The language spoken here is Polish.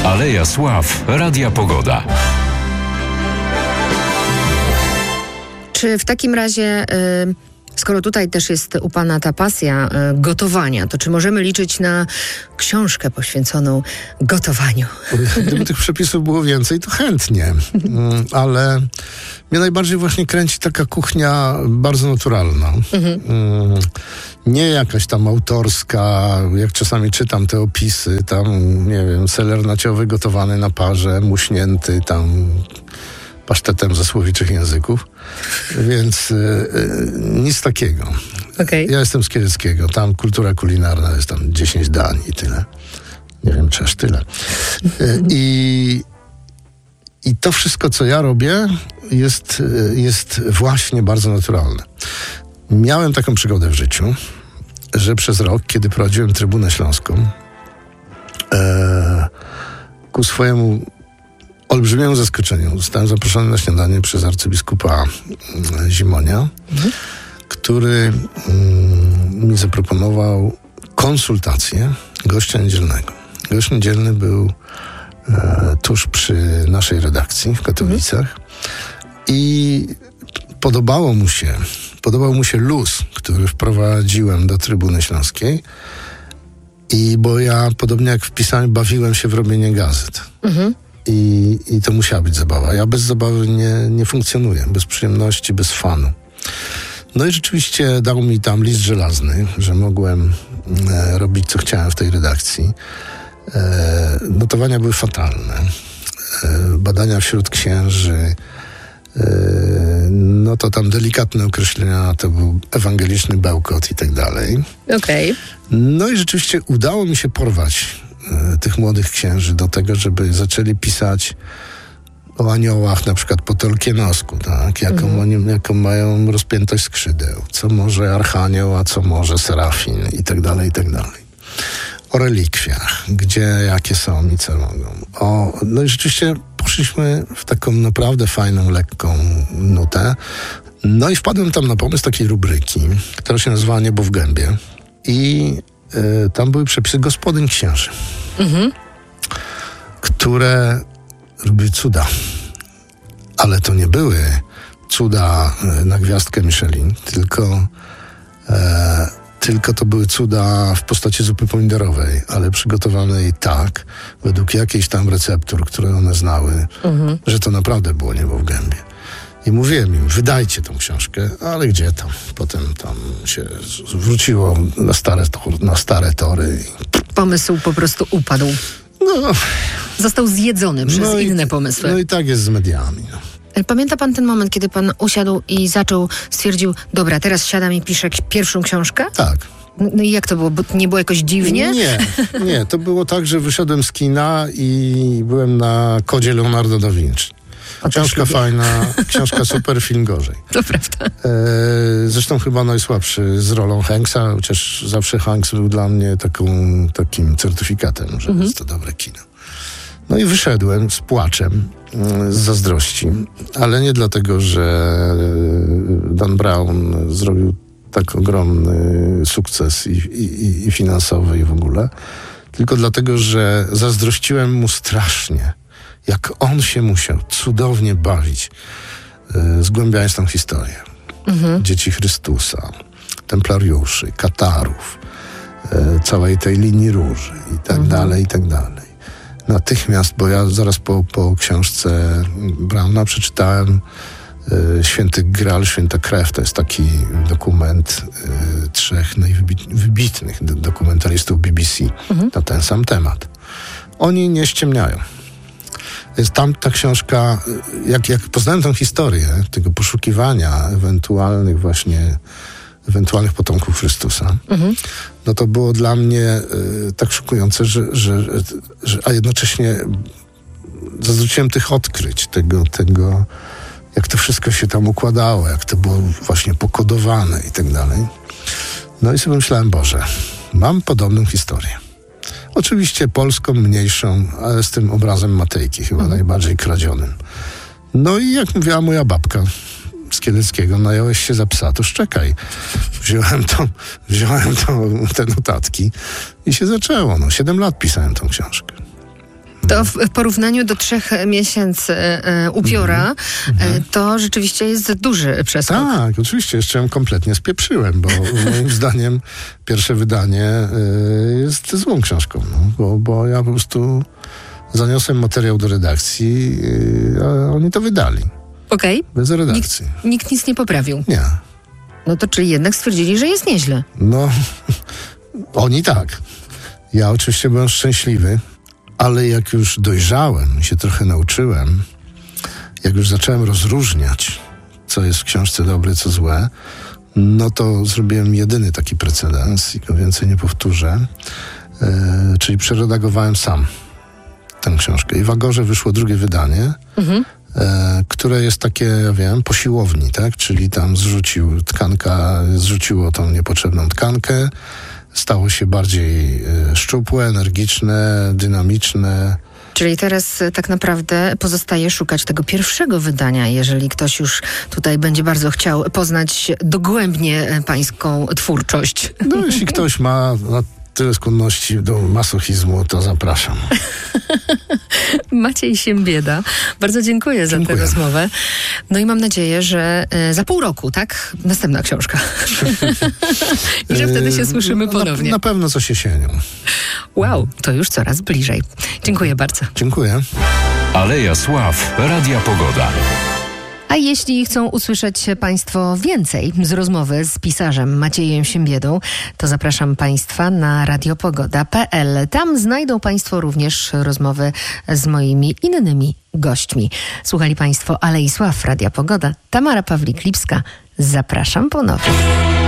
Aleja Sław Radia Pogoda. Czy w takim razie, skoro tutaj też jest u pana ta pasja gotowania, to czy możemy liczyć na książkę poświęconą gotowaniu? Gdyby tych przepisów było więcej, to chętnie. Ale mnie najbardziej właśnie kręci taka kuchnia bardzo naturalna. Nie jakaś tam autorska, jak czasami czytam te opisy, tam, nie wiem, seler naciowy gotowany na parze, muśnięty tam pasztetem ze słowiczych języków, więc nic takiego. Okay. Ja jestem z Kieleckiego, tam kultura kulinarna jest tam 10 dań i tyle. Nie wiem, czy aż tyle. I to wszystko, co ja robię, jest właśnie bardzo naturalne. Miałem taką przygodę w życiu, że przez rok, kiedy prowadziłem Trybunę Śląską, ku swojemu olbrzymiemu zaskoczeniu zostałem zaproszony na śniadanie przez arcybiskupa Zimonia, który mi zaproponował konsultację gościa niedzielnego. Gość niedzielny był tuż przy naszej redakcji w Katowicach i podobał mu się luz, który wprowadziłem do Trybuny Śląskiej, bo ja, podobnie jak w pisaniu, bawiłem się w robienie gazet. I to musiała być zabawa. Ja bez zabawy nie funkcjonuję, bez przyjemności, bez fanu. No i rzeczywiście dał mi tam list żelazny, że mogłem robić, co chciałem w tej redakcji. Notowania były fatalne. Badania wśród księży, no to tam delikatne określenia, to był ewangeliczny bełkot i tak dalej. Okej. No i rzeczywiście udało mi się porwać tych młodych księży do tego, żeby zaczęli pisać o aniołach, na przykład po Tolkienosku, tak? Jaką mają rozpiętość skrzydeł, co może archanioł, a co może serafin i tak dalej, i tak dalej. O relikwiach, jakie są i co mogą. No i rzeczywiście poszliśmy w taką naprawdę fajną, lekką nutę. No i wpadłem tam na pomysł takiej rubryki, która się nazywała Niebo w gębie. I tam były przepisy gospodyń księży, które robiły cuda. Ale to nie były cuda na gwiazdkę Michelin, tylko to były cuda w postaci zupy pomidorowej, ale przygotowanej tak, według jakiejś tam receptur, które one znały, że to naprawdę było niebo w gębie. I mówiłem im, wydajcie tą książkę, ale gdzie tam? Potem tam się wróciło na stare tory. Pomysł po prostu upadł. No, został zjedzony przez inne pomysły. No i tak jest z mediami. No. Pamięta pan ten moment, kiedy pan usiadł i stwierdził, dobra, teraz siadam i piszę pierwszą książkę? Tak. No i jak to było? Bo nie było jakoś dziwnie? Nie. To było tak, że wyszedłem z kina i byłem na kodzie Leonardo da Vinci. Książka fajna, książka super, film gorzej. To prawda. Zresztą chyba najsłabszy z rolą Hanksa, chociaż zawsze Hanks był dla mnie takim certyfikatem, że jest to dobre kino. No i wyszedłem z płaczem, z zazdrości, ale nie dlatego, że Dan Brown zrobił tak ogromny sukces i finansowy i w ogóle, tylko dlatego, że zazdrościłem mu strasznie, jak on się musiał cudownie bawić, zgłębiając tą historię. Dzieci Chrystusa, templariuszy, katarów, całej tej linii róży i tak dalej, i tak dalej. Natychmiast, bo ja zaraz po książce Brauna przeczytałem Święty Graal, Święta Krew. To jest taki dokument 3 wybitnych dokumentalistów BBC na ten sam temat. Oni nie ściemniają. Więc tam ta książka, jak poznałem tę historię tego poszukiwania ewentualnych potomków Chrystusa, no to było dla mnie tak szokujące, a jednocześnie zazdrościłem tych odkryć, tego, jak to wszystko się tam układało, jak to było właśnie pokodowane i tak dalej. No i sobie myślałem, Boże, mam podobną historię. Oczywiście polską, mniejszą, ale z tym obrazem Matejki, chyba najbardziej kradzionym. No i jak mówiła moja babka z Kieleckiego, nająłeś się za psa, to szczekaj. Wziąłem te notatki i się zaczęło. 7 lat pisałem tą książkę. To w porównaniu do 3 miesięcy upiora, to rzeczywiście jest duży przeskok. Tak, oczywiście, jeszcze ją kompletnie spieprzyłem, bo moim zdaniem pierwsze wydanie jest złą książką, bo ja po prostu zaniosłem materiał do redakcji, a oni to wydali. Okej. Bez redakcji. Nikt nic nie poprawił. Nie. No to czyli jednak stwierdzili, że jest nieźle. No, oni tak. Ja oczywiście byłem szczęśliwy, ale jak już dojrzałem i się trochę nauczyłem, jak już zacząłem rozróżniać, co jest w książce dobre, co złe, no to zrobiłem jedyny taki precedens i go więcej nie powtórzę, czyli przeredagowałem sam tę książkę. I w Agorze wyszło drugie wydanie, które jest takie, ja wiem, po siłowni, tak? Czyli tam zrzuciło tą niepotrzebną tkankę, stało się bardziej szczupłe, energiczne, dynamiczne. Czyli teraz tak naprawdę pozostaje szukać tego pierwszego wydania, jeżeli ktoś już tutaj będzie bardzo chciał poznać dogłębnie pańską twórczość. No, jeśli ktoś ma tyle skłonności do masochizmu, to zapraszam. Maciej Siembieda. Bardzo dziękuję za tę rozmowę. No i mam nadzieję, że za pół roku, tak? Następna książka. I że wtedy się słyszymy ponownie. Na pewno coś jesienią. Wow, to już coraz bliżej. Dziękuję bardzo. Dziękuję. Aleja Sław, Radia Pogoda. A jeśli chcą usłyszeć Państwo więcej z rozmowy z pisarzem Maciejem Siembiedą, to zapraszam Państwa na radiopogoda.pl. Tam znajdą Państwo również rozmowy z moimi innymi gośćmi. Słuchali Państwo Alei Sław, Radia Pogoda. Tamara Pawlik-Lipska. Zapraszam ponownie.